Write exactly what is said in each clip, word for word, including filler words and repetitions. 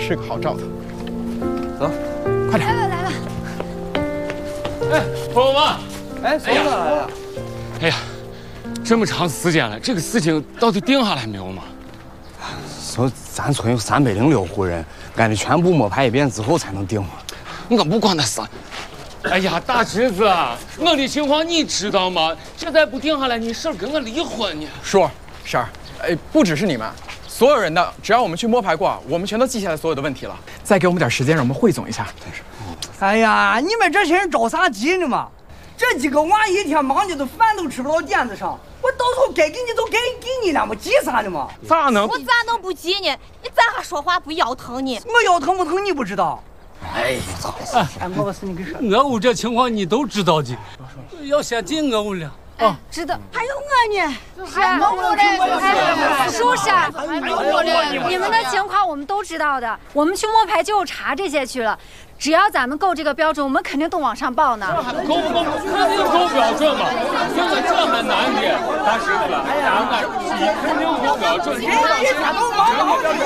是个好兆头。走，快点！ 来了来了！ 哎，朋友们， 哎，孙子来了！ 哎呀，这么长时间了，这个事情到底定下来没有嘛？ 说咱村有三百零六户人，俺得全部摸排一遍之后才能定嘛。 我不管那事。哎呀，大侄子，我的情况你知道吗？这再不定下来，你婶儿跟我离婚呢。 叔，婶儿，哎，不只是你们，所有人的，只要我们去摸排过，我们全都记下来所有的问题了。再给我们点时间，让我们汇总一下。真是。 哎呀，你们这些人着啥急呢嘛？这几个娃一天忙的都饭都吃不到垫子上，我到时候该给你都该给你了，我急啥呢嘛？ 咋能？ 我咋能不急呢？你咋还说话不腰疼呢？ 我腰疼不疼你不知道？ 哎呀， 哎，我把事情给说。 我屋这情况你都知道的，要先进我屋了。 哎，知道。 还有我呢， 是啊，我的，哎，叔婶，我的，你们的情况我们都知道的。我们去摸排就查这些去了，只要咱们够这个标准，我们肯定都往上报呢。 够不够？肯定够标准嘛！现在这还难的，大侄子，咱们你肯定够标准。你咋都忙忙的？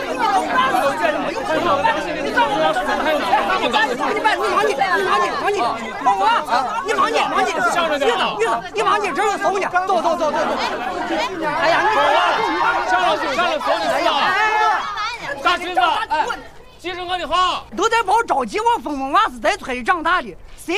你忙你，你忙你，忙你，忙我，你忙你，忙你， 向着点啊！ 女子，你忙你，这有搜呢，走走走走走。哎呀，你上了上了，走你走啊！大侄子，记着我的话。 都在跑着急，我疯疯娃是在村里长大的，